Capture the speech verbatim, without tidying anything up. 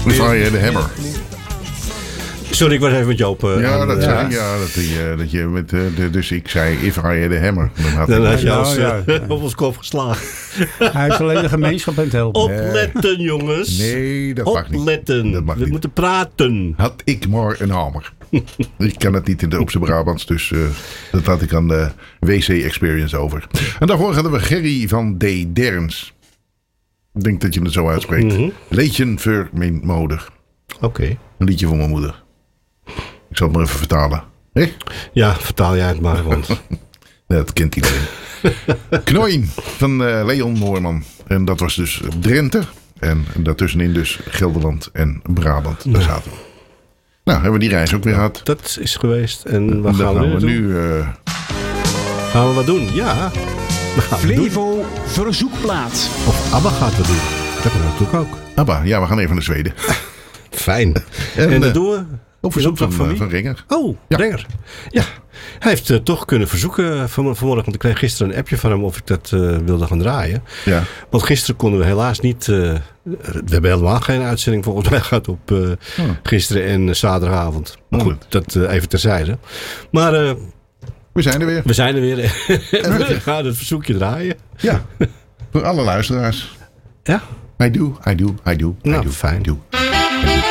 If I had a hammer. Sorry, ik was even met Joop. Uh, ja, aan, dat uh, zei ja, dat, uh, dat je met, uh, de, dus ik zei if I had a hammer. Dan had, dan had je ja, ons ja, uh, ja. op ons kop geslagen. Hij heeft alleen de gemeenschap aan het helpen. Opletten, jongens. Nee, dat mag niet. Opletten. Dat mag We niet. moeten praten. Had ik maar een hamer. Ik kan het niet in de, op zijn Brabants, dus uh, dat had ik aan de W C-experience over. En daarvoor hadden we Gerry van D. Derns. Ik denk dat je het zo uitspreekt. Mm-hmm. Leedjen voor mijn moeder. Oké. Okay. Een liedje voor mijn moeder. Ik zal het maar even vertalen. Hé? Ja, vertaal jij het maar, want... Nee, dat kent iedereen. Knoin van uh, Leon Noorman. En dat was dus Drenthe. En daartussenin dus Gelderland en Brabant. Daar zaten we. Nou, hebben we die reis ook weer gehad. Dat is geweest. En wat gaan, gaan we, we nu? nu... Uh... Gaan we wat doen? Ja. We gaan Flevo verzoekplaat. Of ABBA gaat we doen. Dat kan natuurlijk ook. ABBA, ja, we gaan even naar Zweden. Fijn. En, en dat uh, doen we... Op verzoek van, van, van, van Renger. Oh, ja. Renger. Ja. Hij heeft uh, toch kunnen verzoeken van, vanmorgen. Want ik kreeg gisteren een appje van hem of ik dat uh, wilde gaan draaien. Ja. Want gisteren konden we helaas niet... Uh, we hebben helemaal geen uitzending volgens mij gehad op uh, oh. gisteren en uh, zaterdagavond. Maar oh. goed, dat uh, even terzijde. Maar... Uh, we zijn er weer. We zijn er weer. En we gaan het verzoekje draaien. Ja. Voor alle luisteraars. Ja. I do, I do, I do, nou, I do. Fijn. I do.